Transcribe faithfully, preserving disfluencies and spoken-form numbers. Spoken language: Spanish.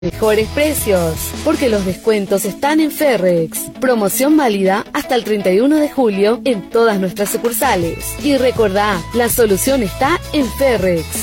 Mejores precios, porque los descuentos están en Ferrex. Promoción válida hasta el treinta y uno de julio en todas nuestras sucursales. Y recordá, la solución está en Ferrex.